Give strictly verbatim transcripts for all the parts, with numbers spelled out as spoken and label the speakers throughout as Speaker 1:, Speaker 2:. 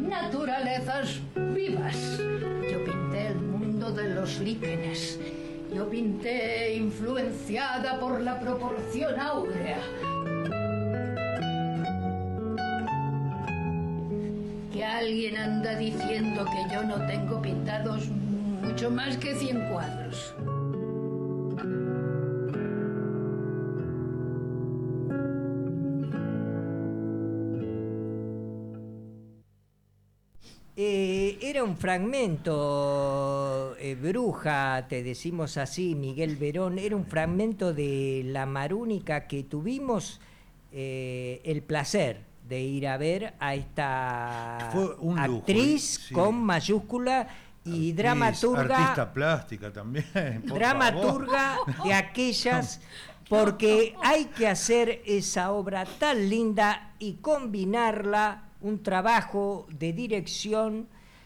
Speaker 1: naturalezas vivas. Yo pinté el mundo de los líquenes. Yo pinté influenciada por la proporción áurea. Que alguien anda diciendo que yo no tengo pintados mucho más que cien cuadros.
Speaker 2: Eh, era un fragmento, eh, Bruja, te decimos así, Miguel Verón, era un fragmento de La Marúnica que tuvimos eh, el placer de ir a ver a esta
Speaker 3: Fue un lujo,
Speaker 2: actriz
Speaker 3: sí.
Speaker 2: Con mayúscula y
Speaker 3: Artis,
Speaker 2: dramaturga.
Speaker 3: Artista plástica también.
Speaker 2: Dramaturga de aquellas, porque hay que hacer esa obra tan linda y combinarla, un trabajo de dirección,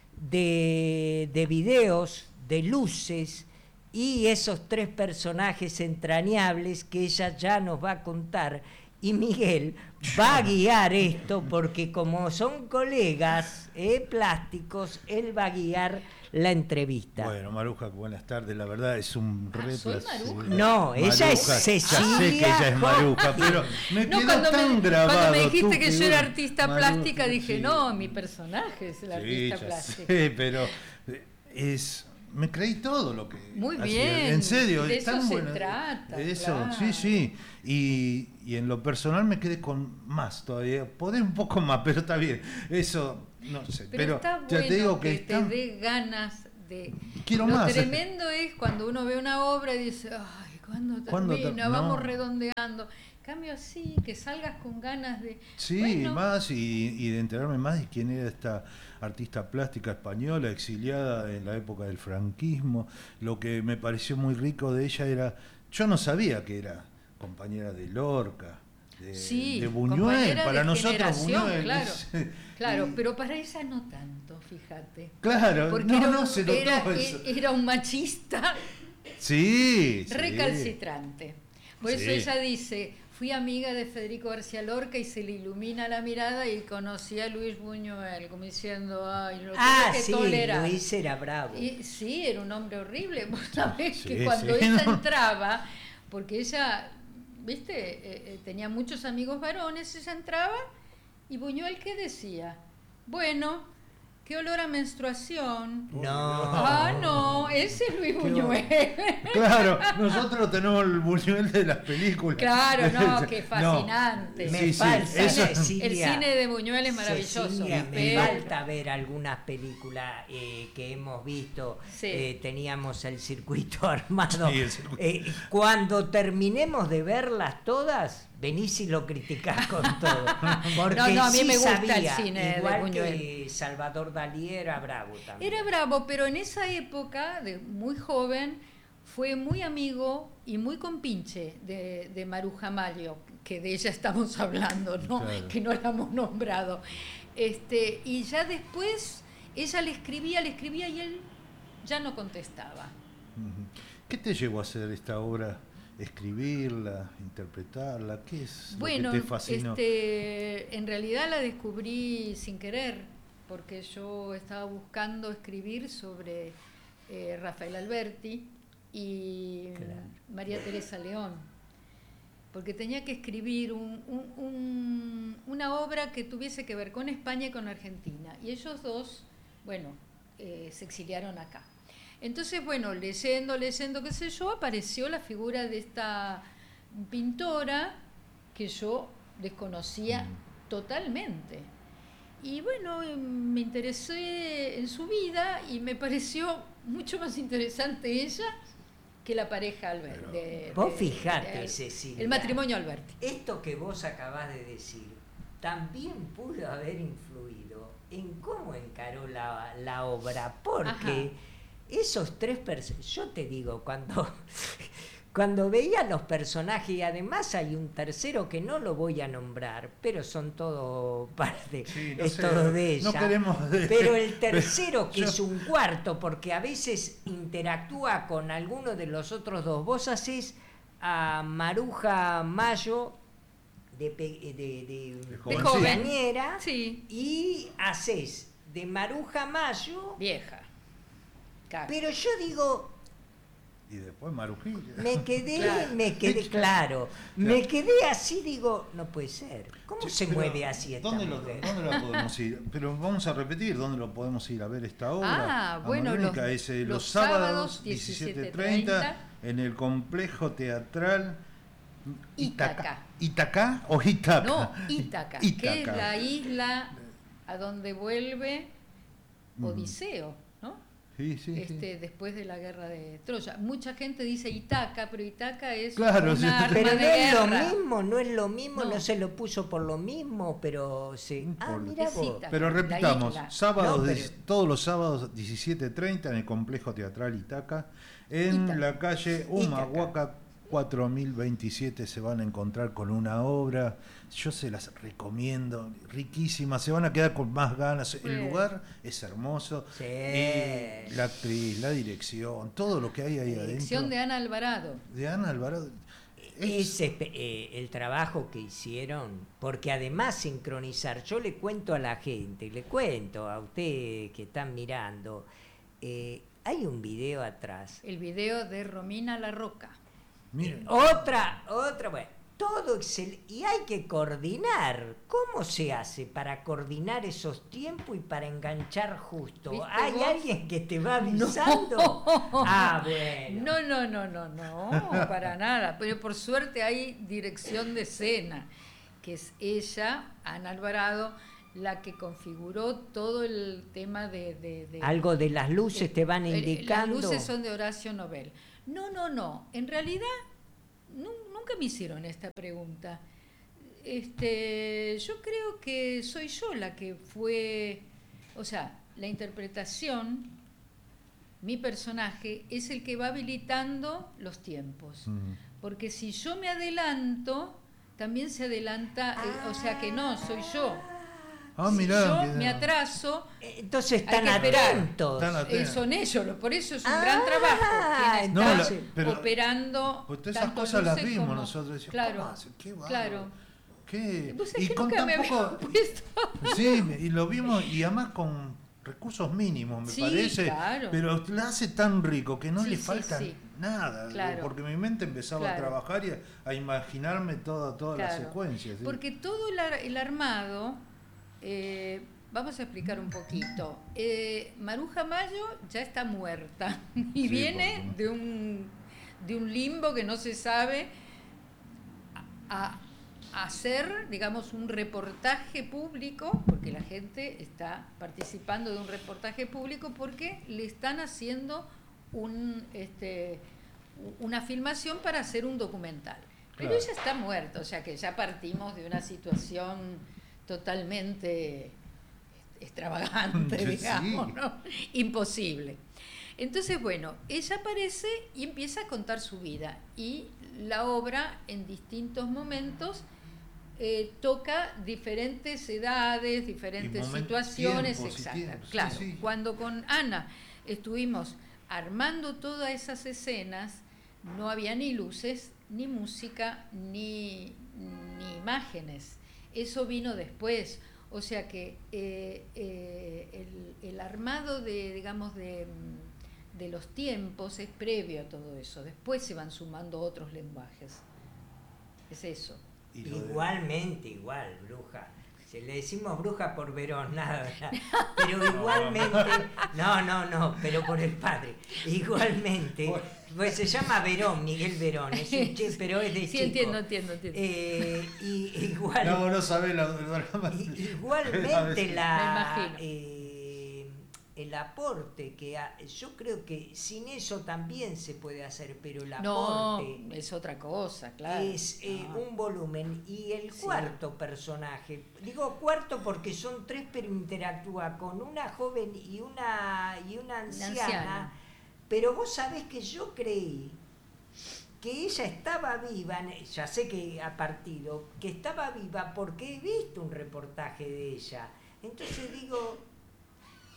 Speaker 2: de, de videos, de luces y esos tres personajes entrañables que ella ya nos va a contar. Y Miguel va a guiar esto porque como son colegas eh, plásticos, él va a guiar la entrevista.
Speaker 3: Bueno, Maruja, buenas tardes. La verdad es un
Speaker 1: Ah,
Speaker 3: re
Speaker 1: ¿soy
Speaker 3: placer.
Speaker 1: Maruja?
Speaker 2: No,
Speaker 3: Maruja,
Speaker 2: ella es Cecilia.
Speaker 3: Ya sé que ella es Maruja, pero me
Speaker 1: No,
Speaker 3: quedó
Speaker 1: cuando
Speaker 3: tan
Speaker 1: me,
Speaker 3: grabado.
Speaker 1: cuando me dijiste
Speaker 3: tu
Speaker 1: que yo
Speaker 3: figura.
Speaker 1: era artista
Speaker 3: Maruja,
Speaker 1: plástica, dije,
Speaker 3: sí.
Speaker 1: no, mi personaje es el
Speaker 3: Sí,
Speaker 1: artista
Speaker 3: ya
Speaker 1: plástico.
Speaker 3: sé, pero es... Me creí todo lo que
Speaker 1: Muy
Speaker 3: hacía.
Speaker 1: bien,
Speaker 3: En serio,
Speaker 1: de
Speaker 3: es
Speaker 1: eso
Speaker 3: tan
Speaker 1: se
Speaker 3: bueno.
Speaker 1: trata,
Speaker 3: De eso,
Speaker 1: claro.
Speaker 3: sí, sí. Y, y en lo personal me quedé con más todavía. Poder un poco más, pero está bien. Eso, no sé.
Speaker 1: Pero,
Speaker 3: Pero,
Speaker 1: está
Speaker 3: ya
Speaker 1: bueno
Speaker 3: te digo
Speaker 1: que,
Speaker 3: que,
Speaker 1: te
Speaker 3: están-
Speaker 1: dé ganas de...
Speaker 3: Quiero
Speaker 1: Lo
Speaker 3: más.
Speaker 1: tremendo es cuando uno ve una obra y dice, ay, ¿cuándo
Speaker 3: ¿Cuándo
Speaker 1: termina?
Speaker 3: ter-
Speaker 1: Vamos
Speaker 3: no.
Speaker 1: redondeando. Cambio así, que salgas con ganas de...
Speaker 3: Sí,
Speaker 1: bueno,
Speaker 3: más y, y de enterarme más de quién era esta artista plástica española exiliada en la época del franquismo. Lo que me pareció muy rico de ella era, yo no sabía que era compañera de Lorca, de,
Speaker 1: sí,
Speaker 3: de Buñuel,
Speaker 1: compañera
Speaker 3: para
Speaker 1: de
Speaker 3: nosotros
Speaker 1: generación,
Speaker 3: Buñuel.
Speaker 1: claro,
Speaker 3: es-
Speaker 1: claro,
Speaker 3: y-
Speaker 1: pero para ella no tanto, fíjate.
Speaker 3: claro,
Speaker 1: Porque
Speaker 3: no,
Speaker 1: era,
Speaker 3: no se notó
Speaker 1: era,
Speaker 3: eso.
Speaker 1: era un machista
Speaker 3: Sí, sí.
Speaker 1: recalcitrante. Por eso
Speaker 3: Sí.
Speaker 1: ella dice, fui amiga de Federico García Lorca y se le ilumina la mirada y conocí a Luis Buñuel, como diciendo, ay, no lo
Speaker 2: Ah,
Speaker 1: tengo que
Speaker 2: sí,
Speaker 1: tolerar.
Speaker 2: Luis era bravo.
Speaker 1: Y, sí, era un hombre horrible. Vos sabés
Speaker 3: Sí,
Speaker 1: que cuando
Speaker 3: sí,
Speaker 1: ella
Speaker 3: no.
Speaker 1: entraba, porque ella, viste, eh, eh, tenía muchos amigos varones, ella entraba y Buñuel, ¿qué decía? Bueno, qué olor a menstruación.
Speaker 2: No.
Speaker 1: Ah, no, ese es Luis Buñuel.
Speaker 3: Claro, nosotros tenemos el Buñuel de las películas.
Speaker 1: Claro, no, qué
Speaker 3: No.
Speaker 1: fascinante.
Speaker 2: Me
Speaker 3: Sí, sí,
Speaker 2: falta,
Speaker 3: eso-
Speaker 2: Cecilia.
Speaker 1: El cine de Buñuel es maravilloso.
Speaker 2: Cecilia, me
Speaker 1: pero-
Speaker 2: falta ver algunas películas eh, que hemos visto.
Speaker 1: Sí.
Speaker 2: Eh, teníamos el circuito armado.
Speaker 3: Sí, el circuito.
Speaker 2: Eh, cuando terminemos de verlas todas, venís y lo criticás con todo. Porque
Speaker 1: No, no, a mí
Speaker 2: sí
Speaker 1: me gusta
Speaker 2: sabía,
Speaker 1: el cine de
Speaker 2: igual
Speaker 1: Buñuel.
Speaker 2: que Salvador Dalí era bravo también.
Speaker 1: Era bravo, pero en esa época, de muy joven, fue muy amigo y muy compinche de, de Maruja Mayo, que de ella estamos hablando, ¿no?
Speaker 3: Claro.
Speaker 1: Que no la hemos nombrado. Este, y ya después ella le escribía, le escribía y él ya no contestaba.
Speaker 3: Ujú. ¿Qué te llevó a hacer esta obra? ¿Escribirla, interpretarla? ¿Qué es
Speaker 1: Bueno,
Speaker 3: lo que te fascinó?
Speaker 1: este, en realidad la descubrí sin querer, porque yo estaba buscando escribir sobre eh, Rafael Alberti y
Speaker 2: Claro.
Speaker 1: María Teresa León, porque tenía que escribir un- un- un- una obra que tuviese que ver con España y con Argentina, y ellos dos, bueno, eh, se exiliaron acá. Entonces, bueno, leyendo, leyendo, qué sé yo, apareció la figura de esta pintora que yo desconocía
Speaker 3: Mm.
Speaker 1: totalmente. Y bueno, eh, me interesé en su vida y me pareció mucho más interesante ella que la pareja Alberti.
Speaker 3: Pero-
Speaker 2: Vos fijate, Cecilia.
Speaker 1: El matrimonio Alberti.
Speaker 2: Esto que vos acabás de decir también pudo haber influido en cómo encaró la, la obra, porque esos tres personajes, yo te digo, cuando, cuando veía los personajes, y además hay un tercero que no lo voy a nombrar, pero son todo parte,
Speaker 3: Sí, no
Speaker 2: es
Speaker 3: sé,
Speaker 2: todo de
Speaker 3: no
Speaker 2: ella.
Speaker 3: queremos de-
Speaker 2: Pero el tercero, que
Speaker 3: Yo-
Speaker 2: es un cuarto, porque a veces interactúa con alguno de los otros dos. Vos hacés a Maruja Mayo de, pe- de, de,
Speaker 3: De
Speaker 1: joven.
Speaker 2: quinceañera,
Speaker 1: Sí.
Speaker 2: y hacés de Maruja Mayo,
Speaker 1: Vieja. Claro.
Speaker 2: pero yo digo,
Speaker 3: Y después Marujilla.
Speaker 2: me quedé,
Speaker 1: Claro.
Speaker 2: me quedé, claro, me quedé así, digo, no puede ser. ¿Cómo
Speaker 3: Che,
Speaker 2: se
Speaker 3: pero,
Speaker 2: mueve así esta
Speaker 3: ¿dónde, lo,
Speaker 2: mujer?
Speaker 3: ¿Dónde la podemos ir? Pero vamos a repetir, ¿dónde lo podemos ir a ver esta obra?
Speaker 1: Ah, bueno,
Speaker 3: Amazónica?
Speaker 1: los-
Speaker 3: es, eh, los,
Speaker 1: los
Speaker 3: sábados
Speaker 1: sábados,
Speaker 3: diecisiete treinta
Speaker 1: diecisiete
Speaker 3: en el complejo teatral
Speaker 1: Ítaca.
Speaker 3: ¿Ítaca o Ítaca?
Speaker 1: No, Ítaca, que es
Speaker 3: Ítaca.
Speaker 1: la isla a donde vuelve
Speaker 3: Ujú.
Speaker 1: Odiseo, ¿no?
Speaker 3: Sí, sí, sí.
Speaker 1: Este, después de la guerra de Troya. Mucha gente dice Ítaca, pero Ítaca es
Speaker 3: Claro,
Speaker 1: una
Speaker 3: sí.
Speaker 1: arma
Speaker 2: Pero
Speaker 1: de
Speaker 2: no es lo
Speaker 1: guerra.
Speaker 2: mismo, no es lo mismo, no.
Speaker 1: No.
Speaker 2: se lo puso por lo mismo, pero se...
Speaker 3: No
Speaker 2: Ah,
Speaker 3: importa.
Speaker 2: mira
Speaker 1: Es
Speaker 2: vos.
Speaker 1: Ítaca.
Speaker 3: Pero
Speaker 1: la
Speaker 3: repitamos,
Speaker 1: isla.
Speaker 3: sábados,
Speaker 2: No,
Speaker 3: de-
Speaker 2: pero-
Speaker 3: todos los sábados diecisiete treinta en el complejo teatral Ítaca, en
Speaker 1: Ítaca.
Speaker 3: la calle Humahuaca cuatro mil veintisiete se van a encontrar con una obra, yo se las recomiendo, riquísima, se van a quedar con más ganas, el
Speaker 1: Bueno.
Speaker 3: lugar es hermoso,
Speaker 2: Sí.
Speaker 3: y la actriz, la dirección, todo lo que hay ahí
Speaker 1: Dirección
Speaker 3: adentro.
Speaker 1: de Ana Alvarado.
Speaker 3: De Ana Alvarado.
Speaker 2: Es espe- eh, el trabajo que hicieron, porque además sincronizar, yo le cuento a la gente, le cuento a ustedes que están mirando, eh, hay un video atrás.
Speaker 1: El video de Romina La Roca.
Speaker 3: Miren,
Speaker 2: Otra, otra, bueno, todo excelente. Y hay que coordinar. ¿Cómo se hace para coordinar esos tiempos y para enganchar justo?
Speaker 1: ¿Viste
Speaker 2: ¿Hay
Speaker 1: vos?
Speaker 2: alguien que te va avisando? Ah, bueno.
Speaker 1: No, no, no, no, no, para nada. Pero por suerte hay dirección de escena, que es ella, Ana Alvarado, la que configuró todo el tema de... de- de-
Speaker 2: Algo de las luces te van
Speaker 1: el-
Speaker 2: indicando.
Speaker 1: Las luces son de Horacio Nobel. No, no, no. En realidad, nu- nunca me hicieron esta pregunta. Este, yo creo que soy yo la que fue... O sea, la interpretación, mi personaje, es el que va habilitando los tiempos.
Speaker 3: mm,
Speaker 1: Porque si yo me adelanto, también se adelanta... eh, o sea que no, soy yo.
Speaker 3: ah,
Speaker 1: Si
Speaker 3: mirá,
Speaker 1: yo
Speaker 3: que-
Speaker 1: me atraso,
Speaker 2: Entonces
Speaker 1: Hay
Speaker 2: están
Speaker 1: que esperar.
Speaker 2: atentos.
Speaker 3: Están
Speaker 1: eh,
Speaker 3: atentos.
Speaker 1: son ellos, lo- por eso es un
Speaker 2: Ah,
Speaker 1: gran trabajo. Quien
Speaker 3: No,
Speaker 1: está
Speaker 3: la- pero-
Speaker 1: operando.
Speaker 3: Pues todas esas
Speaker 1: tanto
Speaker 3: cosas las
Speaker 1: luces
Speaker 3: vimos
Speaker 1: como-
Speaker 3: nosotros. Decíamos,
Speaker 1: Claro,
Speaker 3: ¿cómo hace? Qué bárbaro.
Speaker 1: claro.
Speaker 3: ¿Qué?
Speaker 1: Vos sabés
Speaker 3: Y
Speaker 1: que
Speaker 3: con
Speaker 1: nunca
Speaker 3: tan
Speaker 1: me había
Speaker 3: poco.
Speaker 1: puesto.
Speaker 3: Sí, y lo vimos, y además con recursos mínimos, me
Speaker 1: Sí,
Speaker 3: parece.
Speaker 1: claro.
Speaker 3: Pero lo hace tan rico que no
Speaker 1: Sí,
Speaker 3: le
Speaker 1: sí,
Speaker 3: falta
Speaker 1: sí.
Speaker 3: nada.
Speaker 1: Claro.
Speaker 3: Porque mi mente empezaba a
Speaker 1: Claro.
Speaker 3: trabajar y a, a imaginarme toda, todas las
Speaker 1: Claro.
Speaker 3: secuencias. ¿sí?
Speaker 1: Porque todo el, ar- el armado, eh, vamos a explicar un poquito. Eh, Maruja Mayo ya está muerta y
Speaker 3: Sí,
Speaker 1: viene
Speaker 3: porque-
Speaker 1: de un, de un limbo que no se sabe a, a hacer, digamos, un reportaje público, porque la gente está participando de un reportaje público porque le están haciendo un, este, una filmación para hacer un documental. Pero
Speaker 3: Claro.
Speaker 1: ella está muerta, o sea que ya partimos de una situación totalmente extravagante,
Speaker 3: Sí.
Speaker 1: digamos, ¿no? Imposible. Entonces, bueno, ella aparece y empieza a contar su vida y la obra en distintos momentos eh, toca diferentes edades, diferentes
Speaker 3: Y momen-
Speaker 1: situaciones,
Speaker 3: tiempos y
Speaker 1: exactas.
Speaker 3: tiempos, sí,
Speaker 1: Claro,
Speaker 3: sí.
Speaker 1: cuando con Ana estuvimos armando todas esas escenas, no había ni luces, ni música, ni, ni imágenes. Eso vino después. O sea que eh, eh, el, el armado de, digamos, de, de los tiempos es previo a todo eso. Después se van sumando otros lenguajes. Es eso.
Speaker 3: Y lo de-
Speaker 2: Igualmente, igual, bruja. Si le decimos bruja por Verón, nada, nada. Pero igualmente, no, no, no, pero por el padre. Igualmente, pues se llama Verón, Miguel Verón, es un che, pero es de
Speaker 1: Sí,
Speaker 2: chico.
Speaker 1: entiendo, entiendo, entiendo.
Speaker 2: Eh, y, igual,
Speaker 3: No, no sabés la, el drama.
Speaker 2: i-
Speaker 3: A
Speaker 2: igualmente
Speaker 3: veces.
Speaker 2: la,
Speaker 1: Me imagino.
Speaker 2: eh, el aporte que ha- yo creo que sin eso también se puede hacer, pero el
Speaker 1: No,
Speaker 2: aporte
Speaker 1: es otra cosa, claro.
Speaker 2: es eh,
Speaker 1: No.
Speaker 2: un volumen. Y el
Speaker 1: Sí.
Speaker 2: cuarto personaje, digo cuarto porque son tres, pero interactúa con una joven y una, y una anciana,
Speaker 1: anciana.
Speaker 2: pero vos sabés que yo creí que ella estaba viva, ya sé que ha partido, que estaba viva porque he visto un reportaje de ella. Entonces digo,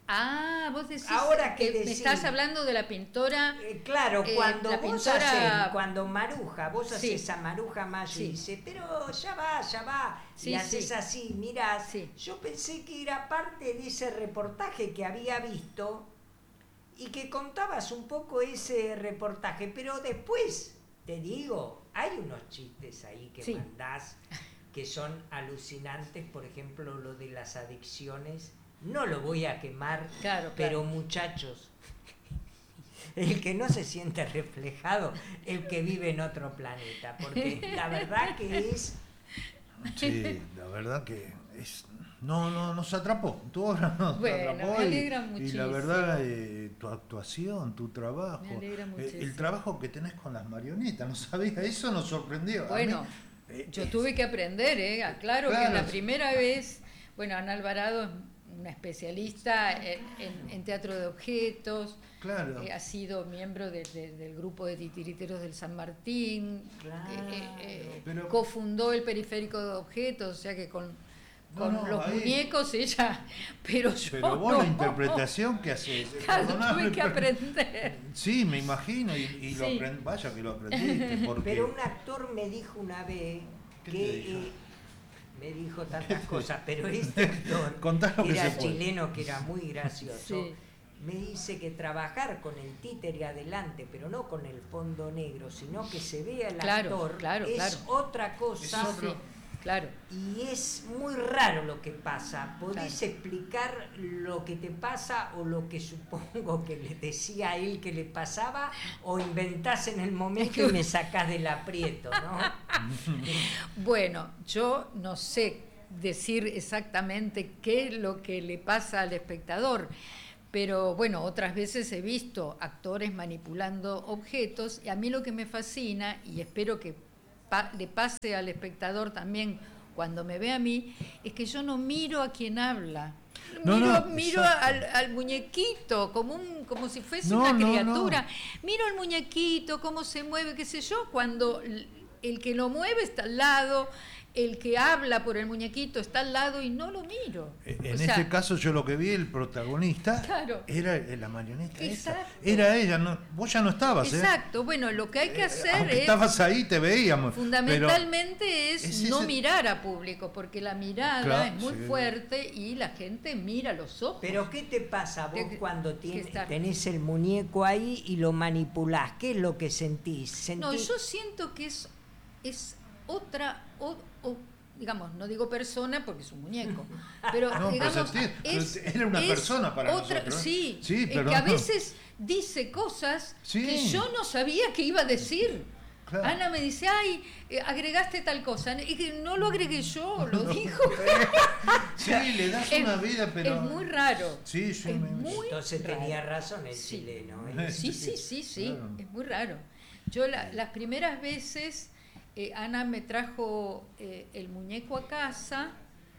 Speaker 1: Ah, vos decís
Speaker 2: Ahora que
Speaker 1: que me
Speaker 2: decís-
Speaker 1: estás hablando de la pintora.
Speaker 2: Eh, claro,
Speaker 1: Eh,
Speaker 2: cuando
Speaker 1: la
Speaker 2: vos
Speaker 1: pintora-
Speaker 2: hacés, cuando Maruja, vos
Speaker 1: Sí.
Speaker 2: haces a Maruja Mayo
Speaker 1: Sí.
Speaker 2: y dice, pero ya va, ya va,
Speaker 1: Sí,
Speaker 2: y haces
Speaker 1: sí.
Speaker 2: así, mirá,
Speaker 1: Sí.
Speaker 2: yo pensé que era parte de ese reportaje que había visto y que contabas un poco ese reportaje, pero después, te digo, hay unos chistes ahí que
Speaker 1: Sí.
Speaker 2: mandás que son alucinantes, por ejemplo, lo de las adicciones. No lo voy a quemar,
Speaker 1: Claro,
Speaker 2: pero
Speaker 1: claro.
Speaker 2: muchachos, el que no se siente reflejado, el que vive en otro planeta, porque la verdad que es...
Speaker 3: Sí, la verdad que es... No, no, nos atrapó, tu obra nos
Speaker 1: Bueno,
Speaker 3: atrapó.
Speaker 1: me
Speaker 3: y-
Speaker 1: alegra
Speaker 3: y, la
Speaker 1: muchísimo.
Speaker 3: verdad, eh, tu actuación, tu trabajo,
Speaker 1: Me alegra
Speaker 3: eh,
Speaker 1: muchísimo.
Speaker 3: el trabajo que tenés con las marionetas, no sabía, eso nos sorprendió. A
Speaker 1: Bueno,
Speaker 3: mí, eh,
Speaker 1: yo
Speaker 3: es-
Speaker 1: tuve que aprender, ¿eh? Aclaro que
Speaker 3: Claro.
Speaker 1: la primera vez, bueno, Ana Alvarado es una especialista en, en- en teatro de objetos,
Speaker 3: Claro.
Speaker 1: eh, ha sido miembro de- de- del grupo de titiriteros del San Martín,
Speaker 2: Claro.
Speaker 1: eh, eh,
Speaker 3: Pero-
Speaker 1: cofundó el periférico de objetos, o sea que con,
Speaker 3: No,
Speaker 1: con
Speaker 3: no,
Speaker 1: los
Speaker 3: ahí-
Speaker 1: muñecos ella, pero yo
Speaker 3: Pero vos
Speaker 1: no.
Speaker 3: la interpretación que haces.
Speaker 1: Claro,
Speaker 3: perdoname,
Speaker 1: tuve que
Speaker 3: pero-
Speaker 1: aprender.
Speaker 3: Sí, me imagino, y, y lo
Speaker 1: Sí.
Speaker 3: aprend- vaya que lo aprendiste. Porque...
Speaker 2: Pero un actor me dijo una vez
Speaker 3: ¿Qué
Speaker 2: que...
Speaker 3: te dijo?
Speaker 2: eh, me dijo tantas cosas, pero este actor,
Speaker 3: Contá lo
Speaker 2: que
Speaker 3: que
Speaker 2: era
Speaker 3: se puede.
Speaker 2: chileno, que era muy gracioso,
Speaker 1: Sí.
Speaker 2: me dice que trabajar con el títere adelante, pero no con el fondo negro, sino que se vea el
Speaker 1: Claro,
Speaker 2: actor,
Speaker 1: claro,
Speaker 2: es
Speaker 1: claro.
Speaker 2: otra cosa.
Speaker 3: Es otro-
Speaker 1: Sí, claro.
Speaker 2: Y es muy raro lo que pasa. ¿Podés
Speaker 1: Claro.
Speaker 2: explicar lo que te pasa o lo que supongo que le decía a él que le pasaba? ¿O inventás en el momento y me sacás del aprieto, no?
Speaker 1: Bueno, yo no sé decir exactamente qué es lo que le pasa al espectador, pero bueno, otras veces he visto actores manipulando objetos y a mí lo que me fascina, y espero que pa- le pase al espectador también cuando me ve a mí, es que yo no miro a quien habla.
Speaker 3: No,
Speaker 1: Miro,
Speaker 3: no,
Speaker 1: miro
Speaker 3: exacto.
Speaker 1: al, al muñequito como un, como si fuese
Speaker 3: No,
Speaker 1: una
Speaker 3: no, no.
Speaker 1: criatura. Miro al muñequito, cómo se mueve, qué sé yo, cuando l- el que lo mueve está al lado, el que habla por el muñequito está al lado y no lo miro.
Speaker 3: En
Speaker 1: O
Speaker 3: este
Speaker 1: sea,
Speaker 3: caso yo lo que vi, el protagonista,
Speaker 1: Claro.
Speaker 3: era la marioneta esa.
Speaker 1: Exacto.
Speaker 3: Era ella, no, vos ya no estabas, ¿eh?
Speaker 1: exacto, bueno, lo que hay que
Speaker 3: Eh,
Speaker 1: hacer
Speaker 3: Aunque
Speaker 1: es,
Speaker 3: estabas ahí, te veíamos.
Speaker 1: fundamentalmente es,
Speaker 3: es
Speaker 1: no
Speaker 3: ese-
Speaker 1: mirar a público, porque la mirada
Speaker 3: Claro,
Speaker 1: es muy
Speaker 3: sí.
Speaker 1: fuerte y la gente mira los ojos.
Speaker 2: Pero ¿qué te pasa vos
Speaker 1: Que-
Speaker 2: cuando
Speaker 1: que
Speaker 2: tienes,
Speaker 1: estar-
Speaker 2: tenés el muñeco ahí y lo manipulás? ¿Qué es lo que sentís? ¿Sentís?
Speaker 1: No, yo siento que es, es otra, o- o, digamos, no digo persona porque es un muñeco, pero
Speaker 3: No, pero
Speaker 1: digamos,
Speaker 3: sentí-
Speaker 1: es,
Speaker 3: era una
Speaker 1: es
Speaker 3: persa para
Speaker 1: otra,
Speaker 3: nosotros, ¿eh?
Speaker 1: Sí,
Speaker 3: Sí,
Speaker 1: es
Speaker 3: pero
Speaker 1: que a
Speaker 3: no.
Speaker 1: veces dice cosas
Speaker 3: Sí.
Speaker 1: que yo no sabía que iba a decir.
Speaker 3: Claro.
Speaker 1: Ana me dice, ay, eh, agregaste tal cosa. Y que no lo agregué yo, lo dijo.
Speaker 3: Sí, le das
Speaker 1: Es-
Speaker 3: una vida, pero...
Speaker 1: Es muy raro.
Speaker 3: Sí, sí,
Speaker 1: es
Speaker 3: me-
Speaker 1: muy
Speaker 2: Entonces
Speaker 1: raro.
Speaker 2: tenía razón el
Speaker 1: Sí.
Speaker 2: chileno. ¿eh?
Speaker 1: Sí, sí, sí, sí,
Speaker 3: Claro.
Speaker 1: es muy raro. Yo la- las primeras veces, eh, Ana me trajo eh, el muñeco a casa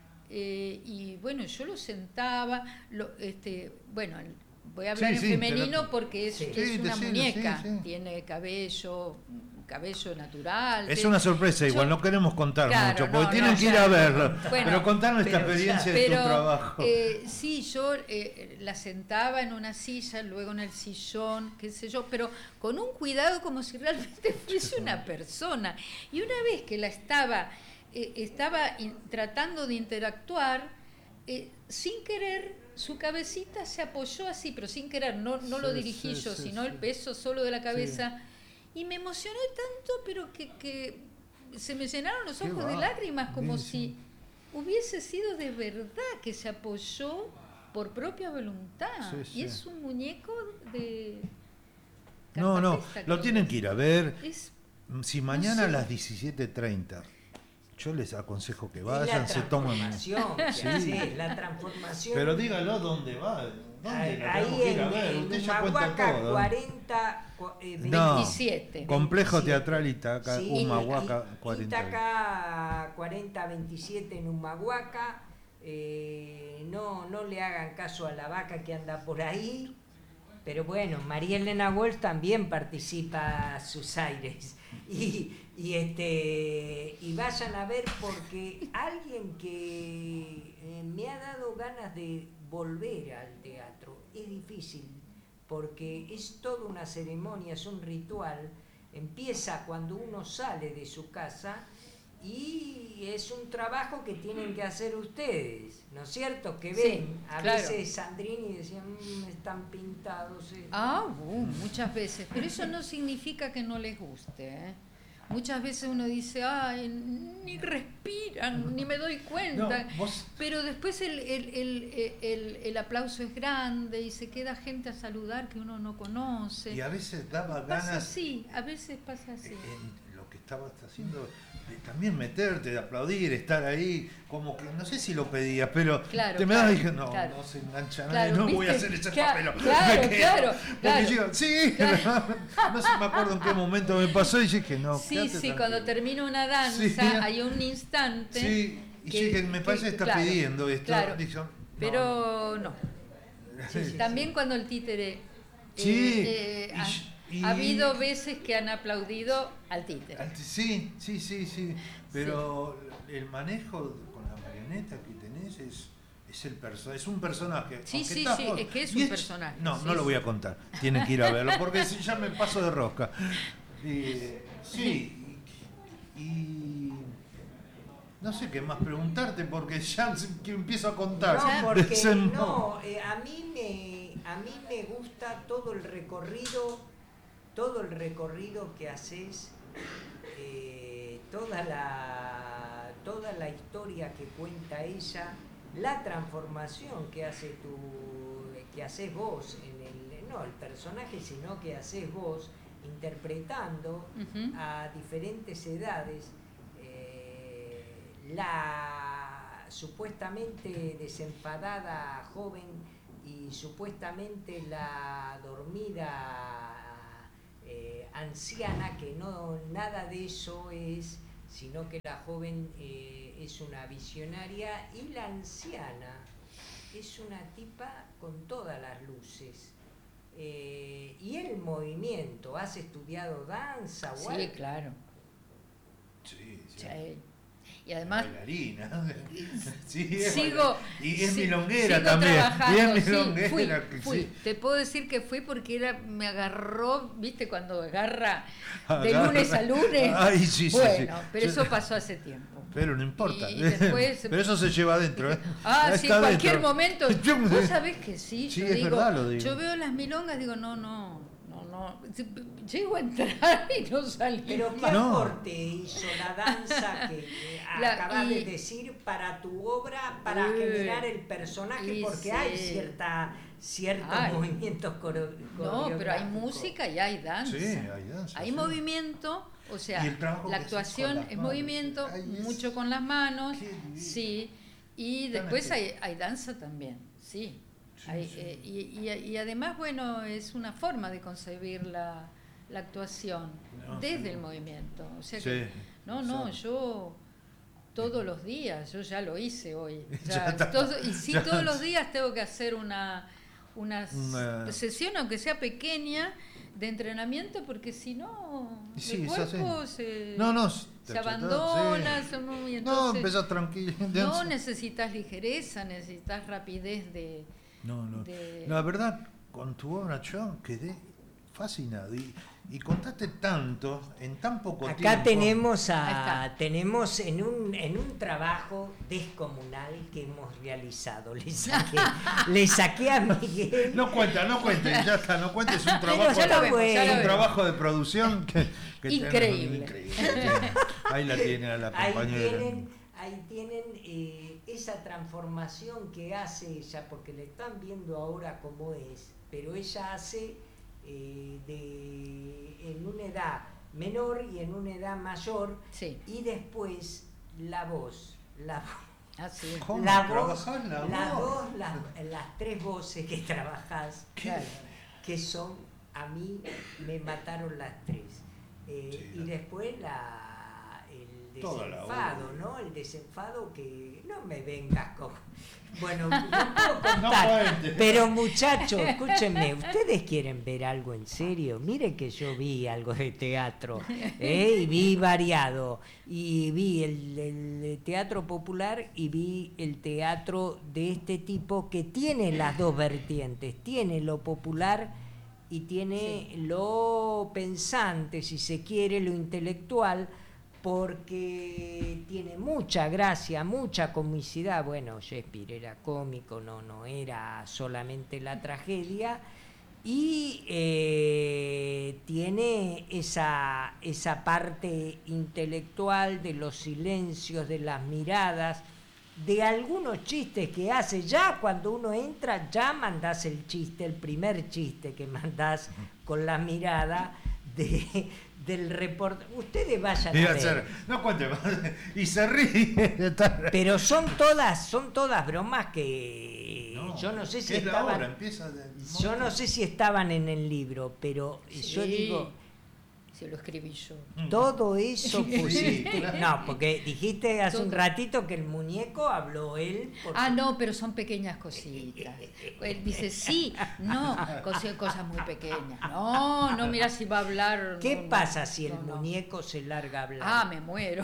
Speaker 1: eh, y bueno, yo lo sentaba, lo, este, bueno, voy a hablar
Speaker 3: Sí,
Speaker 1: en
Speaker 3: sí,
Speaker 1: femenino
Speaker 3: pero-
Speaker 1: porque es,
Speaker 2: Sí.
Speaker 1: es
Speaker 3: Sí,
Speaker 1: una
Speaker 3: decilo,
Speaker 1: muñeca,
Speaker 3: sí, sí.
Speaker 1: tiene cabello, cabello natural.
Speaker 3: Es
Speaker 1: te-
Speaker 3: una sorpresa, igual
Speaker 1: yo-
Speaker 3: no queremos contar
Speaker 1: Claro,
Speaker 3: mucho, porque
Speaker 1: no,
Speaker 3: tienen
Speaker 1: no,
Speaker 3: que ir
Speaker 1: ya.
Speaker 3: a verlo.
Speaker 1: Bueno,
Speaker 3: pero contanos esta
Speaker 2: pero ya.
Speaker 3: experiencia de
Speaker 1: Pero
Speaker 3: tu trabajo.
Speaker 1: eh, sí, yo eh, la sentaba en una silla, luego en el sillón, qué sé yo, pero con un cuidado como si realmente fuese una persona. Y una vez que la estaba, eh, estaba in- tratando de interactuar, eh, sin querer, su cabecita se apoyó así, pero sin querer, no, no lo
Speaker 3: Sí,
Speaker 1: dirigí
Speaker 3: sí,
Speaker 1: yo,
Speaker 3: sí,
Speaker 1: sino
Speaker 3: sí.
Speaker 1: el peso solo de la cabeza. Y me emocioné tanto, pero que, que se me llenaron los
Speaker 3: Qué
Speaker 1: ojos de
Speaker 3: va.
Speaker 1: lágrimas, como
Speaker 3: Sí, sí.
Speaker 1: si hubiese sido de verdad que se apoyó por propia voluntad.
Speaker 3: Sí, sí.
Speaker 1: Y es un muñeco de...
Speaker 3: No, no,
Speaker 1: cartapesta,
Speaker 3: lo
Speaker 1: creo
Speaker 3: tienen
Speaker 1: que
Speaker 3: que ir a ver.
Speaker 1: es.
Speaker 3: Si mañana
Speaker 1: sé.
Speaker 3: a las diecisiete treinta, yo les aconsejo que
Speaker 2: Y
Speaker 3: vayan,
Speaker 2: la
Speaker 3: se toman...
Speaker 2: transformación,
Speaker 3: Sí.
Speaker 2: que hace, la transformación.
Speaker 3: Pero dígalo dónde va, dónde la tenemos que
Speaker 2: Ahí
Speaker 3: ir a
Speaker 2: en,
Speaker 3: ver,
Speaker 2: en
Speaker 3: usted ya cuenta
Speaker 2: Humahuaca
Speaker 3: todo.
Speaker 2: cuarenta, cu- eh,
Speaker 3: No.
Speaker 1: veintisiete.
Speaker 3: Complejo
Speaker 2: veintisiete.
Speaker 3: Teatral Itaca,
Speaker 2: Sí,
Speaker 3: Humahuaca,
Speaker 2: I-
Speaker 3: cuarenta.
Speaker 2: Itaca cuarenta veintisiete en Humahuaca. Eh, no, no le hagan caso a la vaca que anda por ahí. pero bueno, María Elena Walsh también participa a sus aires. Y, y, este, y vayan a ver, porque alguien que eh, me ha dado ganas de volver al teatro, es difícil, porque es toda una ceremonia, es un ritual, empieza cuando uno sale de su casa y es un trabajo que tienen que hacer ustedes, ¿no es cierto? Que ven,
Speaker 1: Sí,
Speaker 2: a
Speaker 1: claro.
Speaker 2: veces Sandrini decía, mmm, están pintados. Eh.
Speaker 1: Ah, uh, muchas veces, pero eso no significa que no les guste, ¿eh? Muchas veces uno dice, ay, ni respiran, ni me doy cuenta.
Speaker 3: No, vos...
Speaker 1: Pero después el, el, el, el, el aplauso es grande y se queda gente a saludar que uno no conoce.
Speaker 3: Y a veces daba
Speaker 1: Pasa
Speaker 3: ganas...
Speaker 1: así, a veces pasa así.
Speaker 3: En lo que estabas haciendo, de también meterte, de aplaudir, estar ahí, como que, no sé si lo pedías, pero
Speaker 1: Claro,
Speaker 3: te me
Speaker 1: claro,
Speaker 3: das y dije, no,
Speaker 1: claro.
Speaker 3: no se engancha
Speaker 1: Claro,
Speaker 3: nadie, no
Speaker 1: ¿viste?
Speaker 3: voy a hacer ese
Speaker 1: Claro,
Speaker 3: papel.
Speaker 1: claro,
Speaker 3: me quedo.
Speaker 1: claro,
Speaker 3: Porque
Speaker 1: claro.
Speaker 3: yo, sí,
Speaker 1: Claro.
Speaker 3: no sé, me acuerdo en qué momento me pasó y dije, no,
Speaker 1: Sí,
Speaker 3: quédate
Speaker 1: sí,
Speaker 3: tranquilo.
Speaker 1: cuando termina una danza
Speaker 3: Sí.
Speaker 1: hay un instante.
Speaker 3: Sí, y
Speaker 1: que-
Speaker 3: dije, me parece que está
Speaker 1: claro,
Speaker 3: pidiendo esto.
Speaker 1: claro,
Speaker 3: Dije, no.
Speaker 1: pero no.
Speaker 2: Sí, sí,
Speaker 1: También
Speaker 2: sí.
Speaker 1: cuando el títere.
Speaker 3: Sí,
Speaker 1: eh, eh,
Speaker 3: y-
Speaker 1: ha,
Speaker 3: y-
Speaker 1: ha habido veces que han aplaudido al títere.
Speaker 3: Sí, sí, sí, sí, pero el manejo con la marioneta que tenés es, es el perso es un personaje.
Speaker 1: Sí,
Speaker 3: aunque
Speaker 1: sí,
Speaker 3: está
Speaker 1: sí,
Speaker 3: vos-
Speaker 1: es que es
Speaker 3: y
Speaker 1: un personaje,
Speaker 3: No,
Speaker 1: sí,
Speaker 3: no lo
Speaker 1: sí.
Speaker 3: voy a contar, tienen que ir a verlo, porque si ya me paso de rosca. Y, sí, y, y no sé qué más preguntarte, porque ya que empiezo a contar.
Speaker 2: No, porque
Speaker 3: Desem-
Speaker 2: no, eh, a mí me a mí me gusta todo el recorrido, todo el recorrido que haces, eh, toda la toda la historia que cuenta ella, la transformación que hace tu que haces vos en el no el personaje, sino que haces vos interpretando
Speaker 1: Ujú.
Speaker 2: a diferentes edades. La supuestamente desenfadada joven y supuestamente la dormida eh, anciana, que no nada de eso es, sino que la joven eh, es una visionaria y la anciana es una tipa con todas las luces. Eh, y el movimiento, ¿has estudiado danza o
Speaker 1: Sí,
Speaker 2: algo?
Speaker 1: claro.
Speaker 3: Sí, sí.
Speaker 1: Sí. Y además
Speaker 3: Bailarina. Sí, es
Speaker 1: sigo
Speaker 3: baila- y es
Speaker 1: si-
Speaker 3: milonguera
Speaker 1: sigo
Speaker 3: también.
Speaker 1: trabajando,
Speaker 3: Y es
Speaker 1: sí,
Speaker 3: milonguera.
Speaker 1: fui,
Speaker 3: que
Speaker 1: fui.
Speaker 3: sí.
Speaker 1: Te puedo decir que fui porque era, me agarró, viste, cuando agarra de
Speaker 3: Agarra.
Speaker 1: lunes a lunes.
Speaker 3: Ay, sí, sí,
Speaker 1: bueno,
Speaker 3: sí.
Speaker 1: pero
Speaker 3: Yo-
Speaker 1: eso pasó hace tiempo.
Speaker 3: Pero no importa.
Speaker 1: Y después-
Speaker 3: Pero eso se lleva adentro. ¿eh?
Speaker 1: Ah,
Speaker 3: Ya
Speaker 1: sí,
Speaker 3: está
Speaker 1: en cualquier
Speaker 3: dentro.
Speaker 1: momento.
Speaker 3: Yo-
Speaker 1: Vos sabés que sí,
Speaker 3: Sí,
Speaker 1: yo
Speaker 3: es
Speaker 1: digo,
Speaker 3: verdad, lo digo.
Speaker 1: yo veo las milongas, digo, no, no, no, no. Llego a entrar y no salí.
Speaker 2: Pero ¿qué
Speaker 1: más.
Speaker 3: No.
Speaker 2: aporte hizo la danza que eh,
Speaker 1: La-
Speaker 2: acabas
Speaker 1: y-
Speaker 2: de decir para tu obra, para
Speaker 1: Eh,
Speaker 2: generar el personaje?
Speaker 1: y
Speaker 2: Porque
Speaker 1: sí.
Speaker 2: hay cierta ciertos
Speaker 1: Ay.
Speaker 2: movimientos coreo-
Speaker 1: No, pero hay
Speaker 2: coreográficos.
Speaker 1: música y hay danza.
Speaker 3: Sí, hay danza,
Speaker 1: Hay
Speaker 3: sí.
Speaker 1: movimiento, o sea,
Speaker 3: Y el trabajo
Speaker 1: la
Speaker 3: que haces con
Speaker 1: actuación
Speaker 3: las
Speaker 1: es
Speaker 3: manos.
Speaker 1: movimiento,
Speaker 3: Ay, es-
Speaker 1: mucho con las manos,
Speaker 3: Qué divino.
Speaker 1: sí. Y
Speaker 3: Tan
Speaker 1: después hay,
Speaker 3: estético.
Speaker 1: hay danza también, sí.
Speaker 3: Sí,
Speaker 1: Hay,
Speaker 3: sí.
Speaker 1: eh, y, y- y además, bueno, es una forma de concebir la, la actuación
Speaker 3: No,
Speaker 1: desde
Speaker 3: sí.
Speaker 1: el movimiento. O sea
Speaker 3: Sí,
Speaker 1: que, no, no,
Speaker 3: exacto.
Speaker 1: yo todos los días, yo ya lo hice hoy.
Speaker 3: Ya
Speaker 1: ya,
Speaker 3: está.
Speaker 1: todo- y sí,
Speaker 3: Ya.
Speaker 1: todos los días tengo que hacer una, una,
Speaker 3: Una-
Speaker 1: sesión, aunque sea pequeña, de entrenamiento, porque si no,
Speaker 3: Y sí,
Speaker 1: el
Speaker 3: es así.
Speaker 1: cuerpo se,
Speaker 3: No, no.
Speaker 1: se
Speaker 3: te achatás,
Speaker 1: abandona,
Speaker 3: sí.
Speaker 1: se mueve, y
Speaker 3: No,
Speaker 1: entonces
Speaker 3: empezás tranquilo.
Speaker 1: no necesitas ligereza, necesitas rapidez de...
Speaker 3: No, no.
Speaker 1: de-
Speaker 3: La verdad, con tu obra yo quedé fascinado. Y, y contaste tanto en tan poco tiempo.
Speaker 2: Acá tenemos
Speaker 1: Ahí
Speaker 2: a
Speaker 1: está.
Speaker 2: tenemos en un en un trabajo descomunal que hemos realizado. Le saqué, le saqué a Miguel.
Speaker 3: No cuenta, no cuentes, ya está, no cuentes, es un trabajo,
Speaker 1: ya lo vemos, ya lo
Speaker 3: un
Speaker 1: vemos.
Speaker 3: trabajo de producción que, que
Speaker 1: Increíble.
Speaker 3: tenemos- increíble. Ahí la tiene a la
Speaker 2: Ahí
Speaker 3: compañera.
Speaker 2: tienen, ahí tienen eh, esa transformación que hace ella, porque le están viendo ahora cómo es, pero ella hace eh, de, en una edad menor y en una edad mayor,
Speaker 1: Sí,
Speaker 2: y después la voz, la voz.
Speaker 1: así es.
Speaker 3: ¿Cómo
Speaker 2: La voz,
Speaker 3: trabajás la
Speaker 2: las,
Speaker 3: voz?
Speaker 2: dos, las, las tres voces que trabajás,
Speaker 1: Claro.
Speaker 2: que son, a mí me mataron las tres. Eh,
Speaker 3: Sí,
Speaker 2: y
Speaker 3: la-
Speaker 2: después la, el
Speaker 3: Toda la
Speaker 2: desenfado,
Speaker 3: obra.
Speaker 2: ¿no? El desenfado que no me vengas con... Bueno, yo puedo contar. Pero muchachos, escúchenme, ¿ustedes quieren ver algo en serio? Mire que yo vi algo de teatro, ¿eh? Y vi variado. Y vi el, el teatro popular y vi el teatro de este tipo que tiene las dos vertientes. Tiene lo popular y tiene sí. lo pensante, si se quiere, lo intelectual, porque tiene mucha gracia, mucha comicidad. Bueno, Shakespeare era cómico, no, no era solamente la tragedia, y eh, tiene esa, esa parte intelectual de los silencios, de las miradas, de algunos chistes que hace. Ya cuando uno entra, ya mandás el chiste, el primer chiste que mandás con la mirada de... del reporte. Ustedes vayan a ver.
Speaker 3: No cuente más. Y se ríe.
Speaker 2: Pero son todas, son todas bromas que no, yo no sé si estaban.
Speaker 3: Hora, empieza de...
Speaker 2: Yo no sé si estaban en el libro, pero sí, yo digo.
Speaker 1: Se lo escribí yo.
Speaker 2: Todo eso pusiste.
Speaker 3: Sí, claro.
Speaker 2: No, porque dijiste hace
Speaker 1: Todo.
Speaker 2: un ratito que el muñeco habló él. Porque...
Speaker 1: Ah, no, pero son pequeñas cositas. Él dice sí, no, cosas, cosas muy pequeñas. No, no, mira si va a hablar.
Speaker 2: ¿Qué
Speaker 1: no,
Speaker 2: pasa
Speaker 1: no,
Speaker 2: si el
Speaker 1: no,
Speaker 2: muñeco no. se larga a hablar?
Speaker 1: Ah, me muero.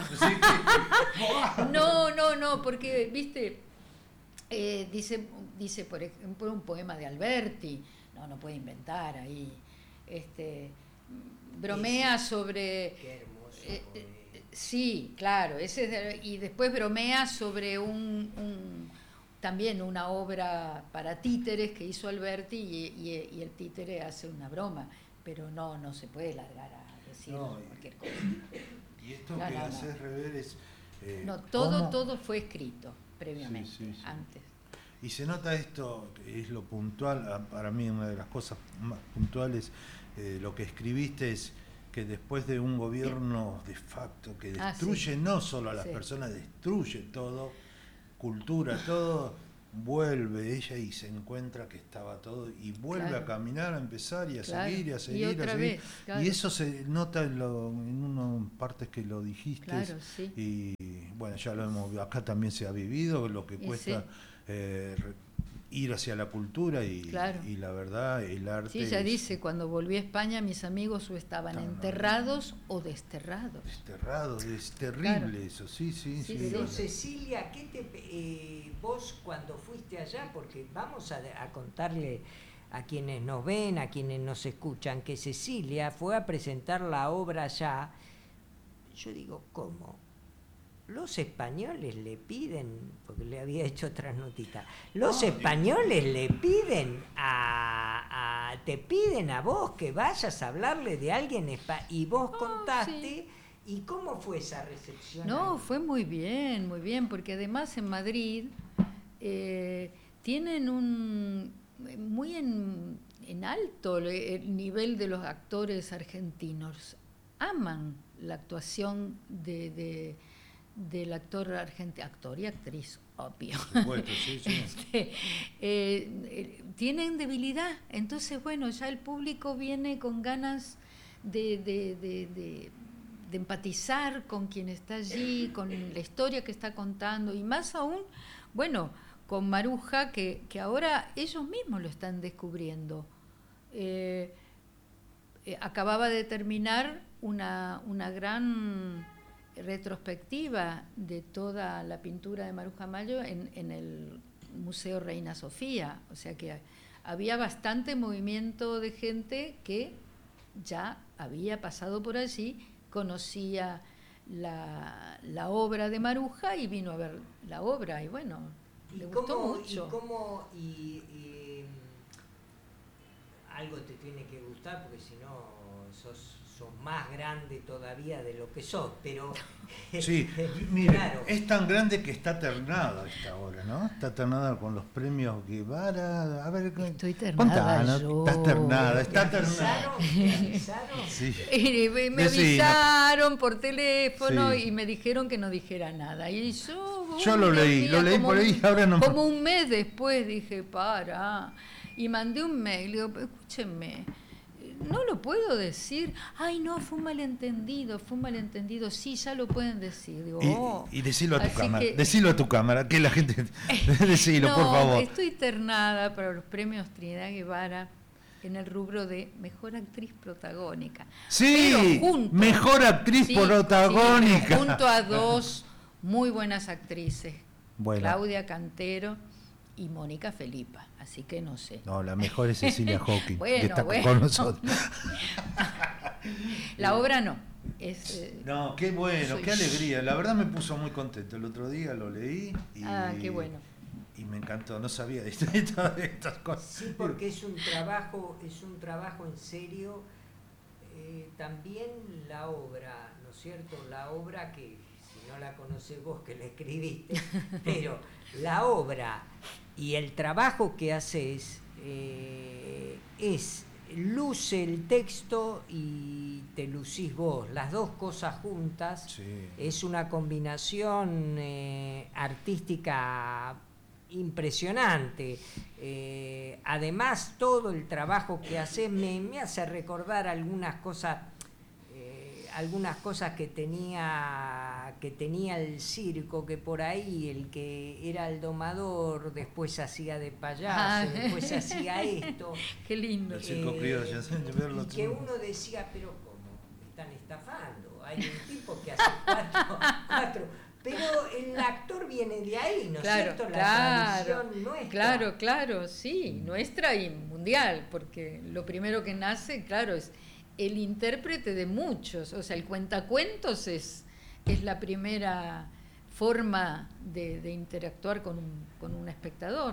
Speaker 1: No, no, no, porque, viste, eh, dice, dice por ejemplo un poema de Alberti. No, no puede inventar ahí. Este. Bromea sobre...
Speaker 2: Qué hermoso.
Speaker 1: Eh, eh, sí, claro. Ese es de, y después bromea sobre un, un también una obra para títeres que hizo Alberti y, y, y el títere hace una broma. Pero no, no se puede largar a decir no, cualquier cosa.
Speaker 3: Y esto
Speaker 1: no,
Speaker 3: que
Speaker 1: no,
Speaker 3: haces
Speaker 1: no.
Speaker 3: rever es... Eh,
Speaker 1: no, todo,
Speaker 3: ¿cómo?
Speaker 1: todo fue escrito previamente,
Speaker 3: sí, sí, sí.
Speaker 1: antes.
Speaker 3: Y se nota esto, es lo puntual, para mí una de las cosas más puntuales, eh, lo que escribiste es que después de un gobierno de facto que destruye ah, sí. no solo a las sí. personas, destruye todo, cultura, todo, vuelve ella y se encuentra que estaba todo, y vuelve claro. a caminar, a empezar y a claro. seguir y a seguir.
Speaker 1: Y, otra
Speaker 3: a seguir.
Speaker 1: Vez, claro.
Speaker 3: Y eso se nota en, lo, en unas partes que lo dijiste.
Speaker 1: Claro, sí.
Speaker 3: Y bueno, ya lo hemos acá también se ha vivido, lo que y cuesta... Sí. Eh, ir hacia la cultura y, claro. y la verdad, el arte...
Speaker 1: Sí, ella es, dice, cuando volví a España mis amigos o estaban no, enterrados no, no. o desterrados.
Speaker 3: Desterrados, es terrible claro. eso, sí, sí. sí,
Speaker 2: sí. Pero
Speaker 3: sí.
Speaker 2: Cecilia, ¿qué te, eh, vos cuando fuiste allá, porque vamos a, a contarle a quienes nos ven, a quienes nos escuchan, que Cecilia fue a presentar la obra allá, yo digo, ¿cómo? Los españoles le piden, porque le había hecho otras notitas, los oh, españoles Dios. le piden a, a, te piden a vos que vayas a hablarle de alguien espa- y vos oh, contaste, sí. ¿Y cómo fue esa recepción?
Speaker 1: No, ahí? Fue muy bien, muy bien, porque además en Madrid eh, tienen un, muy en, en alto el nivel de los actores argentinos, aman la actuación de... de del actor argentino, actor y actriz, obvio.
Speaker 3: Supuesto, sí, sí.
Speaker 1: Este, eh, eh, tienen debilidad, entonces bueno, ya el público viene con ganas de, de, de, de, de empatizar con quien está allí, con la historia que está contando, y más aún, bueno, con Maruja, que, que ahora ellos mismos lo están descubriendo. Eh, eh, acababa de terminar una, una gran... retrospectiva de toda la pintura de Maruja Mayo en, en el Museo Reina Sofía, o sea que había bastante movimiento de gente que ya había pasado por allí, conocía la, la obra de Maruja y vino a ver la obra y bueno,
Speaker 2: ¿Y
Speaker 1: le
Speaker 2: cómo,
Speaker 1: gustó mucho.
Speaker 2: Y cómo, y, y, algo te tiene que gustar porque si no sos sos más grande todavía de lo que sos, pero...
Speaker 3: Sí, mire, claro. Es tan grande que está ternada esta hora, ¿no? Está ternada con los premios Guevara, a ver...
Speaker 1: Estoy ternada
Speaker 3: contanos,
Speaker 1: yo.
Speaker 3: Estás ternada, está
Speaker 2: ¿Te
Speaker 3: ternada.
Speaker 2: ¿Me avisaron?
Speaker 3: Sí.
Speaker 1: Y me, me avisaron por teléfono sí. y me dijeron que no dijera nada. Y yo...
Speaker 3: Yo lo leí,
Speaker 1: mía,
Speaker 3: lo leí por ahí,
Speaker 1: un,
Speaker 3: ahora no...
Speaker 1: Como un mes después dije, para... Y mandé un mail, digo, escúchenme... no lo puedo decir. Ay, no, fue un malentendido, fue un malentendido. Sí, ya lo pueden decir. Digo,
Speaker 3: Y,
Speaker 1: oh.
Speaker 3: y decilo a tu
Speaker 1: Así
Speaker 3: cámara,
Speaker 1: que-
Speaker 3: decilo a tu cámara, que la gente... decilo,
Speaker 1: no,
Speaker 3: por favor.
Speaker 1: estoy ternada para los premios Trinidad Guevara en el rubro de Mejor Actriz Protagónica.
Speaker 3: Sí,
Speaker 1: Pero junto-
Speaker 3: mejor actriz
Speaker 1: Sí,
Speaker 3: protagónica.
Speaker 1: sí, junto a dos muy buenas actrices,
Speaker 3: Bueno.
Speaker 1: Claudia Cantero y Mónica Felipa. Así que no sé.
Speaker 3: No, la mejor es Cecilia Hawking,
Speaker 1: Bueno,
Speaker 3: que está
Speaker 1: bueno.
Speaker 3: con nosotros.
Speaker 1: La obra no. Es, eh,
Speaker 3: No, qué bueno,
Speaker 1: soy-
Speaker 3: qué alegría. La verdad me puso muy contento. El otro día lo leí y,
Speaker 1: Ah, qué bueno.
Speaker 3: y me encantó. No sabía de esto- de todas estas cosas.
Speaker 2: Sí, porque es un trabajo, es un trabajo en serio. Eh, también la obra, ¿no es cierto? La obra que, si no la conoces vos, que la escribiste, pero la obra y el trabajo que haces eh, es, luce el texto y te lucís vos, las dos cosas juntas.
Speaker 3: Sí.
Speaker 2: Es una combinación eh, artística impresionante. Eh, además, todo el trabajo que haces me, me hace recordar algunas cosas, eh, algunas cosas que tenía, que tenía el circo, que por ahí el que era el domador después hacía de payaso,
Speaker 1: Ah.
Speaker 2: después hacía esto.
Speaker 1: Qué lindo.
Speaker 3: El circo criollo, sí, verlo
Speaker 2: y que
Speaker 3: todo.
Speaker 2: uno decía, pero ¿cómo? Me están estafando. Hay un tipo que hace cuatro, cuatro. Pero el actor viene de ahí, ¿no es
Speaker 1: Claro,
Speaker 2: cierto? La
Speaker 1: claro,
Speaker 2: tradición nuestra.
Speaker 1: claro, claro, sí, nuestra y mundial, porque lo primero que nace, claro, es el intérprete de muchos, o sea, el cuentacuentos es, es la primera forma de, de interactuar con un, con un espectador.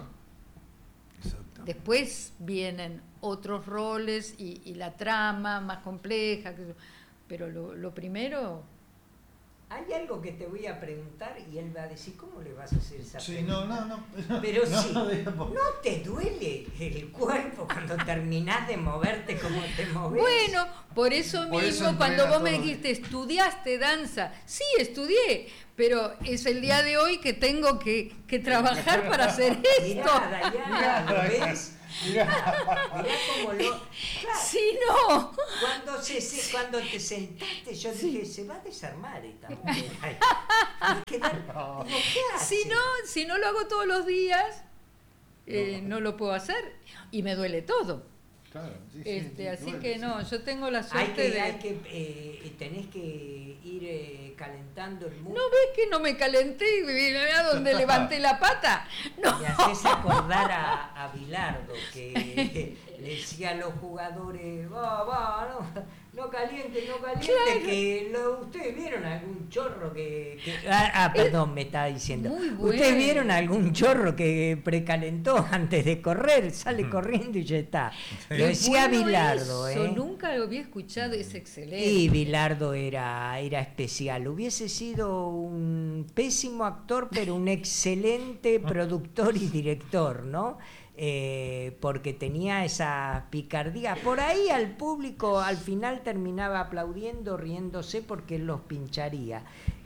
Speaker 3: Exacto.
Speaker 1: Después vienen otros roles y, y la trama más compleja, que- pero lo, lo primero...
Speaker 2: Hay algo que te voy a preguntar y él va a decir, ¿cómo le vas a hacer esa
Speaker 3: Sí,
Speaker 2: pregunta?
Speaker 3: no, no, no.
Speaker 2: Pero
Speaker 3: no,
Speaker 2: sí,
Speaker 3: no, digamos.
Speaker 2: ¿no te duele el cuerpo cuando terminás de moverte como te moves?
Speaker 1: Bueno, por eso
Speaker 3: Por
Speaker 1: mismo,
Speaker 3: eso
Speaker 1: cuando
Speaker 3: entrena
Speaker 1: vos me
Speaker 3: todo.
Speaker 1: dijiste, ¿estudiaste danza? Sí, estudié, pero es el día de hoy que tengo que, que trabajar para hacer esto.
Speaker 2: Mirá, Dayana, ¿lo ves?
Speaker 3: Mirá.
Speaker 2: Mirá cómo lo... Claro,
Speaker 1: Si no,
Speaker 2: cuando, se, se- cuando te sentaste, yo dije, se va a desarmar esta mujer. Ay, va a quedar- digo, ¿qué hace?
Speaker 1: si no, si no lo hago todos los días, eh, no lo puedo hacer y me duele todo.
Speaker 3: Claro, sí, sí,
Speaker 1: Este,
Speaker 3: sí,
Speaker 1: así
Speaker 3: duele,
Speaker 1: que
Speaker 3: sí.
Speaker 1: no, yo tengo la
Speaker 2: Hay
Speaker 1: suerte
Speaker 2: que,
Speaker 1: de...
Speaker 2: hay que eh, tenés que ir eh, calentando el mundo.
Speaker 1: ¿No ves que no me calenté y mirá donde levanté la pata? No.
Speaker 2: Me haces acordar a, a Bilardo, que le decía a los jugadores, va, va, no, no caliente, no caliente,
Speaker 1: Claro.
Speaker 2: que lo, ustedes vieron algún chorro que... que- ah, ah, perdón, me estaba diciendo.
Speaker 1: Muy
Speaker 2: ¿Ustedes
Speaker 1: bueno.
Speaker 2: vieron algún chorro que precalentó antes de correr? Sale corriendo y ya está. Lo
Speaker 1: Qué
Speaker 2: decía
Speaker 1: bueno
Speaker 2: Bilardo,
Speaker 1: eso,
Speaker 2: ¿eh?
Speaker 1: Nunca lo había escuchado, es excelente.
Speaker 2: Y Bilardo era, era especial. Hubiese sido un pésimo actor, pero un excelente productor y director, ¿no? Eh, porque tenía esa picardía. Por ahí al público al final terminaba aplaudiendo, riéndose porque él los pincharía.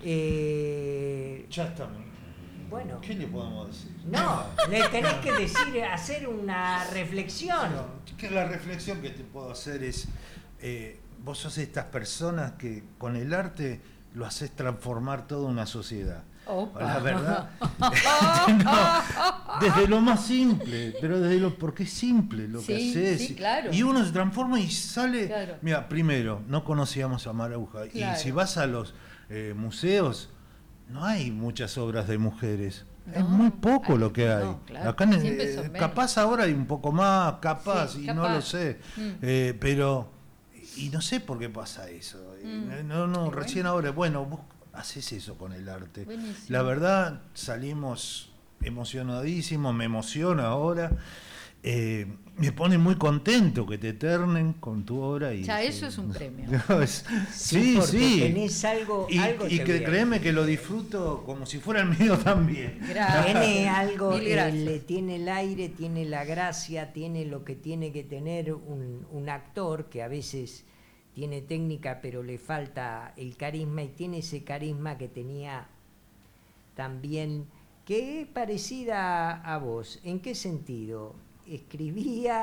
Speaker 2: Eh,
Speaker 3: Ya está.
Speaker 2: bueno,
Speaker 3: ¿Qué le podemos decir?
Speaker 2: no, le tenés que decir, hacer una reflexión.
Speaker 3: Que la reflexión que te puedo hacer es, eh, vos sos estas personas que con el arte lo haces transformar toda una sociedad.
Speaker 1: Opa.
Speaker 3: La verdad. No, desde lo más simple, pero desde lo porque es simple lo que
Speaker 1: Sí,
Speaker 3: haces.
Speaker 1: sí, claro.
Speaker 3: Y uno se transforma y sale.
Speaker 1: Claro.
Speaker 3: Mira, primero, no conocíamos a Maruja.
Speaker 1: Claro.
Speaker 3: Y si vas a los eh, museos, no hay muchas obras de mujeres. es
Speaker 1: No,
Speaker 3: muy poco
Speaker 1: hay-
Speaker 3: lo que hay.
Speaker 1: no, claro,
Speaker 3: Acá en-
Speaker 1: siempre
Speaker 3: eh,
Speaker 1: son menos.
Speaker 3: capaz ahora hay un poco más, capaz,
Speaker 1: Sí,
Speaker 3: y
Speaker 1: capaz.
Speaker 3: no lo sé.
Speaker 1: Mm.
Speaker 3: Eh, pero, y no sé por qué pasa eso. Eh,
Speaker 1: Mm.
Speaker 3: No, no,
Speaker 1: Qué
Speaker 3: recién
Speaker 1: bueno.
Speaker 3: ahora, bueno, vos haces eso con el arte.
Speaker 1: Buenísimo.
Speaker 3: La verdad, salimos emocionadísimos, me emociona ahora. Eh, me pone muy contento que te eternen con tu obra. Y,
Speaker 1: Ya, eso es un premio.
Speaker 3: No, es-
Speaker 2: Sí,
Speaker 3: sí,
Speaker 2: porque
Speaker 3: sí.
Speaker 2: tenés algo-
Speaker 3: y
Speaker 2: algo
Speaker 3: y
Speaker 2: te
Speaker 3: que
Speaker 2: voy a
Speaker 3: créeme
Speaker 2: decir.
Speaker 3: que lo disfruto como si fuera el mío también.
Speaker 1: Gracias.
Speaker 2: Tiene algo,
Speaker 1: Mil gracias.
Speaker 2: el- tiene el aire, tiene la gracia, tiene lo que tiene que tener un, un actor que a veces tiene técnica pero le falta el carisma, y tiene ese carisma que tenía también, que es parecida a vos. ¿En qué sentido? Escribía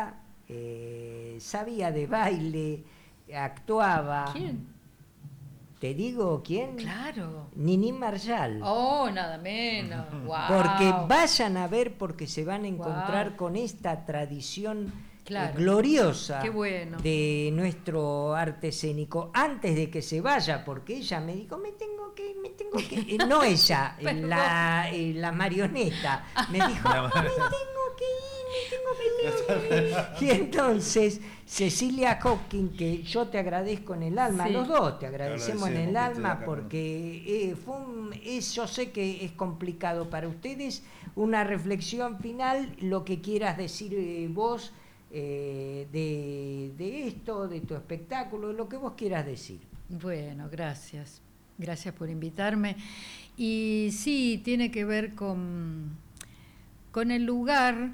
Speaker 2: eh, sabía de baile, actuaba.
Speaker 1: ¿Quién?
Speaker 2: ¿Te digo quién?
Speaker 1: Claro.
Speaker 2: Nini Marshall.
Speaker 1: Oh, nada menos. Wow.
Speaker 2: Porque vayan a ver, porque se van a encontrar
Speaker 1: Wow.
Speaker 2: con esta tradición
Speaker 1: Claro.
Speaker 2: eh, gloriosa
Speaker 1: Qué bueno.
Speaker 2: de nuestro arte escénico. Antes de que se vaya, porque ella me dijo, me tengo que, me tengo que. Eh, no ella, eh, la, eh, la marioneta. Me dijo,
Speaker 3: La
Speaker 2: me
Speaker 3: mar-
Speaker 2: tengo que ir, me tengo que ir. Y entonces, Cecilia Hopkins, que yo te agradezco en el alma,
Speaker 1: Sí.
Speaker 2: los dos te agradecemos en
Speaker 3: agradecemos
Speaker 2: el
Speaker 3: que estés
Speaker 2: alma,
Speaker 3: acá con
Speaker 2: porque eh, fue un, es, yo sé que es complicado para ustedes. Una reflexión final, lo que quieras decir eh, vos eh, de, de esto, de tu espectáculo, lo que vos quieras decir.
Speaker 1: Bueno, gracias. Gracias por invitarme. Y sí, tiene que ver con, con el lugar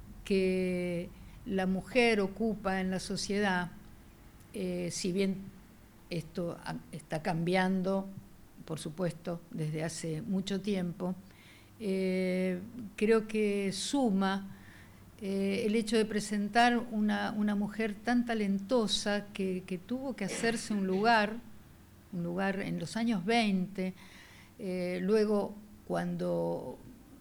Speaker 1: que la mujer ocupa en la sociedad, eh, si bien esto a- está cambiando, por supuesto, desde hace mucho tiempo, eh, creo que suma eh, el hecho de presentar una, una mujer tan talentosa que, que tuvo que hacerse un lugar, un lugar en los años veinte, eh, luego cuando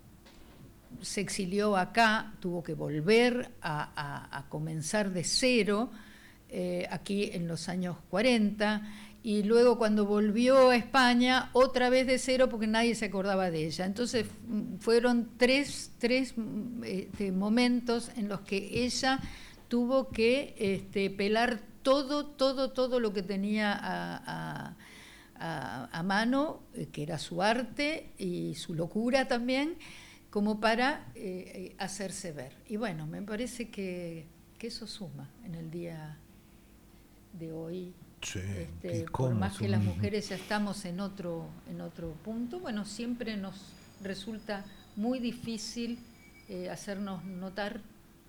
Speaker 1: se exilió acá, tuvo que volver a, a- a comenzar de cero, eh, aquí en los años cuarenta, y luego cuando volvió a España, otra vez de cero porque nadie se acordaba de ella. Entonces mm, fueron tres, tres mm, este, momentos en los que ella tuvo que este, pelar todo, todo, todo lo que tenía a, a- a- a mano, eh, que era su arte y su locura también, como para eh, eh, hacerse ver. Y bueno, me parece que, que eso suma en el día de hoy.
Speaker 3: Sí,
Speaker 1: Este,
Speaker 3: ¿y
Speaker 1: por
Speaker 3: cómo
Speaker 1: más que
Speaker 3: son?
Speaker 1: las mujeres ya estamos en otro, en otro punto, bueno, siempre nos resulta muy difícil eh, hacernos notar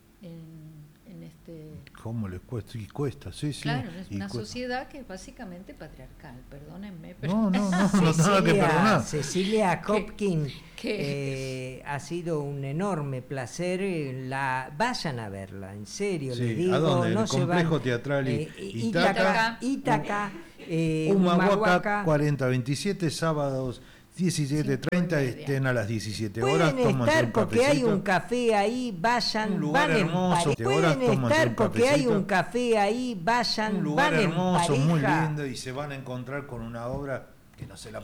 Speaker 1: en, en este...
Speaker 3: ¿Cómo les cuesta? Y cuesta, sí, sí.
Speaker 1: Claro, es
Speaker 3: y
Speaker 1: una
Speaker 3: cuesta.
Speaker 1: sociedad que es básicamente patriarcal, perdónenme, pero...
Speaker 3: No, no, no, no, nada que
Speaker 2: Cecilia,
Speaker 3: perdonar.
Speaker 2: Cecilia
Speaker 1: ¿Qué?
Speaker 2: Hopkins,
Speaker 1: ¿Qué?
Speaker 2: eh, ha sido un enorme placer. eh, La, vayan a verla, en serio,
Speaker 3: Sí,
Speaker 2: les digo.
Speaker 3: ¿a dónde?
Speaker 2: No
Speaker 3: El
Speaker 2: se
Speaker 3: Complejo
Speaker 2: van,
Speaker 3: Teatral I-
Speaker 2: eh,
Speaker 3: Ítaca.
Speaker 2: Ítaca, Ítaca, eh,
Speaker 3: Humahuaca
Speaker 2: Humahuaca.
Speaker 3: cuarenta veintisiete, sábados diecisiete treinta,
Speaker 1: Cinco y media.
Speaker 3: estén a las diecisiete horas,
Speaker 2: Pueden
Speaker 3: tómanse
Speaker 2: estar
Speaker 3: un
Speaker 2: porque hay
Speaker 3: cafecito.
Speaker 2: un café ahí, vayan,
Speaker 3: Un lugar
Speaker 2: van en
Speaker 3: hermoso,
Speaker 2: pareja.
Speaker 3: de horas,
Speaker 2: Pueden
Speaker 3: tómanse
Speaker 2: estar
Speaker 3: un
Speaker 2: porque hay
Speaker 3: cafecito.
Speaker 2: un café ahí, vayan,
Speaker 3: Un lugar
Speaker 2: van en
Speaker 3: hermoso, muy
Speaker 2: pareja.
Speaker 3: lindo, y se van a encontrar con una obra que no se la